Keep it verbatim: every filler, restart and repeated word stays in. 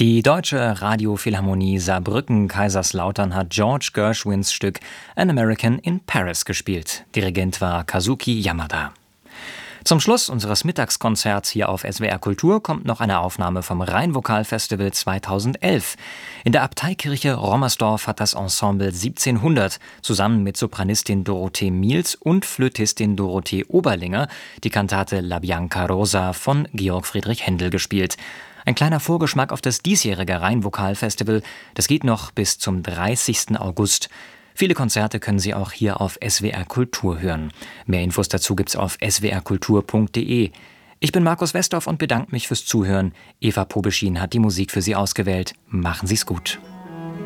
Die Deutsche Radiophilharmonie Saarbrücken-Kaiserslautern hat George Gershwins Stück An American in Paris gespielt. Dirigent war Kazuki Yamada. Zum Schluss unseres Mittagskonzerts hier auf S W R Kultur kommt noch eine Aufnahme vom Rheinvokalfestival zweitausendelf. In der Abteikirche Rommersdorf hat das Ensemble siebzehnhundert zusammen mit Sopranistin Dorothee Miels und Flötistin Dorothee Oberlinger die Kantate La Bianca Rosa von Georg Friedrich Händel gespielt. Ein kleiner Vorgeschmack auf das diesjährige Rheinvokalfestival, das geht noch bis zum dreißigsten August. Viele Konzerte können Sie auch hier auf S W R Kultur hören. Mehr Infos dazu gibt's auf s w r kultur punkt d e. Ich bin Markus Westhoff und bedanke mich fürs Zuhören. Eva Pobeschin hat die Musik für Sie ausgewählt. Machen Sie's gut.